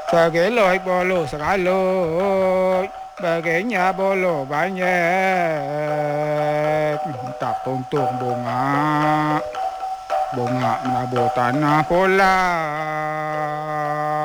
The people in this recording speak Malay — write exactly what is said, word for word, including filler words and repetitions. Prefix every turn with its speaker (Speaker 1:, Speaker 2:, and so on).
Speaker 1: Sageloy bolo sagaloy bagenya bolo banyak tapuntung bunga bunga nabutan na pula